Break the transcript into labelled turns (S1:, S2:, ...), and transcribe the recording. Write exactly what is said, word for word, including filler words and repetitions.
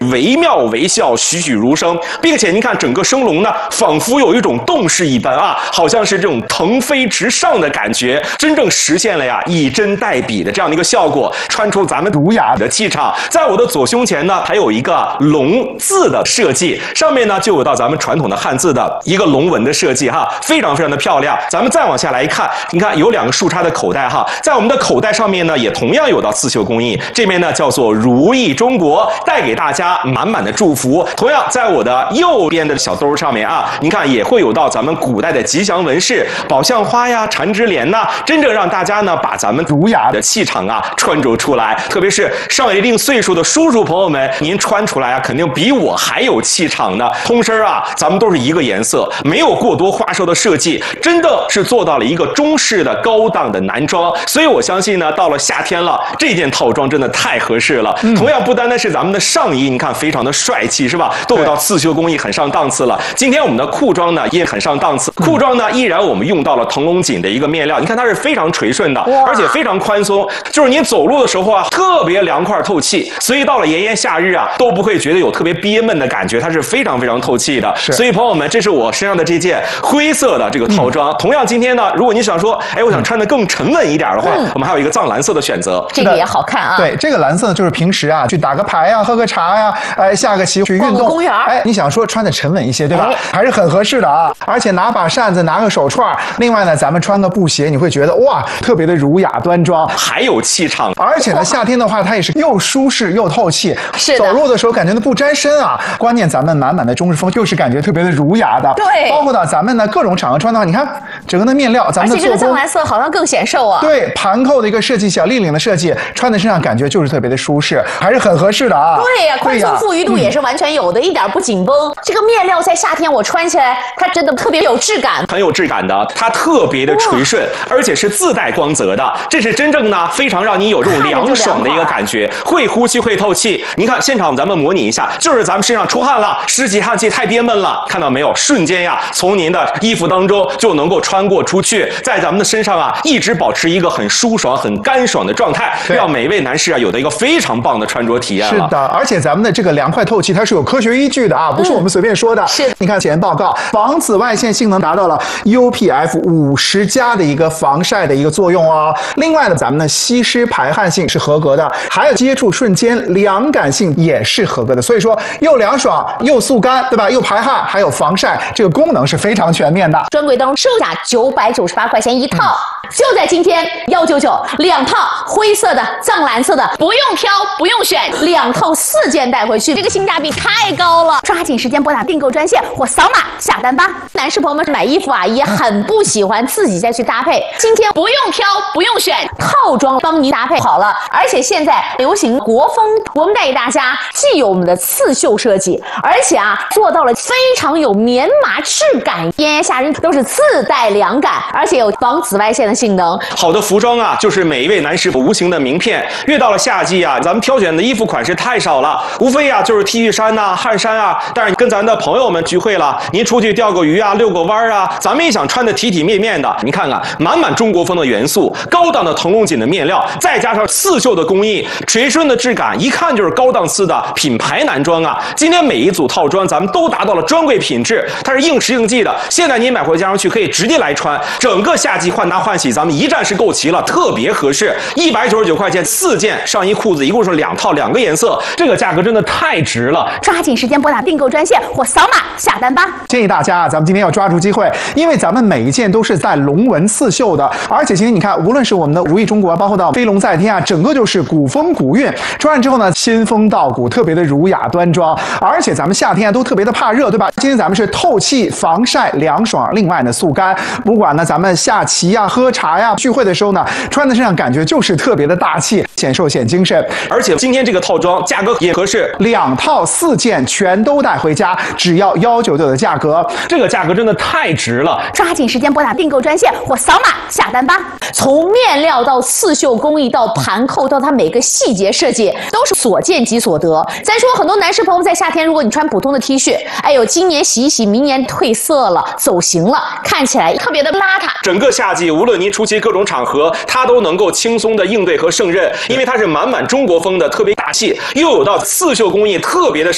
S1: 惟妙惟肖，栩栩如生，并且您看整个升龙呢，仿佛有一种动势一般啊，好像是这种腾飞直上的感觉，真正实现了呀以针代笔的这样的一个效果，穿出咱们儒雅的气场。在我的左胸前呢，还有一个龙字的设计，上面呢就有到咱们传统的汉字的一个龙纹的设计哈，非常非常的漂亮。咱们再往下来一看，你看有两个竖插的口袋哈，在我们的口袋上面呢，也同样有到刺绣工艺，这边呢叫做如意中国，带给大家满满的祝福。同样，在我的右边的小兜上面啊，您看也会有到咱们古代的吉祥纹饰，宝相花呀、缠枝莲呐，真正让大家呢把咱们儒雅的气场啊穿着出来。特别是上了一定岁数的叔叔朋友们，您穿出来啊，肯定比我还有气场呢。通身啊，咱们都是一个颜色，没有过多花哨的设计，真的是做到了一个中式的高档的男装。所以我相信呢，到了夏天了，这件套装真的太合适了。嗯、同样，不单单是咱们的上衣，你看非常的帅气，是吧？都有到刺绣工艺，很上档次了。今天我们的裤装呢也很上档次，裤装呢依然我们用到了腾龙锦的一个面料，你看它是非常垂顺的，而且非常宽松，就是您走路的时候啊，特别凉快透气。所以到了炎炎夏日啊，都不会觉得有特别憋闷的感觉，它是非常非常透气的。所以朋友们，这是我身上的这件灰色的这个套装。嗯、同样，今天呢，如果你想说，哎，我想穿得更沉稳一点的话，嗯、我们还有一个藏蓝色的选择，
S2: 这个也好看啊。
S3: 对，这个蓝色呢，就是平时啊去打个牌呀、啊、喝个茶呀、啊，哎，下个棋去运动，
S2: 公园，
S3: 哎，你想说穿得沉稳一些，对吧？哎、还是很合适的啊。而且拿把扇子，拿个手串，另外呢，咱们穿个布鞋，你会觉得哇，特别的儒雅端庄，
S1: 还有气场。
S3: 而且呢，夏天的话，它也是又舒适又透气，
S2: 是的，
S3: 走路的时候感觉都不沾身啊。关键咱们满满的中式风，又是感觉特别的儒雅的。
S2: 对，
S3: 包括到咱们呢各种场合穿的话，你看整个的面料，咱们的做工，而且
S2: 这个藏蓝色好像更显瘦啊。
S3: 对，盘扣的一个设计，小立领的设计，穿在身上感觉就是特别的舒适，还是很合适的啊。
S2: 对呀、啊，宽松富裕度也是完全有的，嗯、一点不紧绷。这个面料在夏天我穿起来，它真的特别有质感，
S1: 很有质感的，它特别的垂顺，而且是自带光泽的，这是真正呢非常让你有这种凉爽的一个感觉，会呼吸会透气。您看现场咱们模拟一下，就是咱们身上出汗了，湿气汗气太憋闷了，看到没有？瞬间呀，从您的衣服当中就能够穿过出去，在咱们的身上啊，一直保持一个很舒爽、很干爽的状态，让每位男士啊有的一个非常棒的穿着体验了。
S3: 是的，而且咱们的这个凉快透气，它是有科学依据的啊，不是我们随便说的。
S2: 嗯、是，
S3: 你看检验报告，防紫外线性能达到了 U P F 五十 加的一个防晒的一个作用哦。另外呢，咱们的吸湿排汗性是合格的，还有接触瞬间凉感性也是合格的。所以说，又凉爽又速干，对吧？又排汗，还有防晒，这个功能是非常全面的。
S2: 专柜当中售价九百九十八块钱一套，嗯、就在今天一九九两套灰色的、藏蓝色的，不用挑，不用选，两套四件带回去，这个性价比太高了！抓紧时间拨打订购专线或扫码下单吧。男士朋友们买衣服啊，也很不喜欢自己再去搭配，今天不用挑，不用选，套装帮您搭配好了。而且现在流行国风，我们带给大家既有我们的刺绣设计，而且啊做到了非常有棉麻质感，炎炎夏日都是自带凉感，而且有防紫外线的性能。
S1: 好的服装啊，就是每一位男士无形的名片。越到了夏季啊，咱们挑选的衣服款式太少了，无非啊就是 T 恤衫呐、啊、汗衫啊。但是跟咱的朋友们聚会了，您出去钓个鱼啊、遛个弯啊，咱们也想穿得体体面面的。您看看，满满中国风的元素，高档的腾龙锦的面料，再加上刺绣的工艺，垂顺的质感，一看就是高档次的品牌男装啊。今天每一组套装咱们都达到了专柜品质，它是应时应季的。现在您买回家上去可以直接来穿，整个夏季换搭换洗咱们一站式购齐了，特别合适。一百九十九块钱四件上衣裤子，一共是两套两个颜色，这个价格真的太值了！
S2: 抓紧时间拨打订购专线或扫码下单吧。
S3: 建议大家啊，咱们今天要抓住机会，因为咱们每一件都是带龙纹刺绣的，而且今天你看，无论是我们的如意中国，包括到飞龙在天啊，整个就是古风古韵。穿上之后呢，新风道骨，特别的儒雅端庄。而且咱们夏天啊都特别的怕热，对吧？今天咱们是透气、防晒、凉爽，另外呢速干。不管呢咱们下棋呀、喝茶呀、聚会的时候呢，穿在身上感觉就是特别的大气，显瘦显精神。
S1: 而且今天这个套装价格也合适，
S3: 两套四件全都带回家，只要一九九的价格，
S1: 这个价格真的太值了！
S2: 抓紧时间拨打订购专线或扫码下单吧。从面料到刺绣工艺到盘扣到它每个细节设计，都是所见即所得。咱说很多男士朋友在夏天，如果你穿普通的 T 恤，哎呦，今年洗一洗，明年褪色了、走形了，看起来特别的邋遢。
S1: 整个夏季，无论您出席各种场合，它都能够轻松的应对和胜任，因为它是满满中国风的，特别大气，又有到刺绣工艺特别的。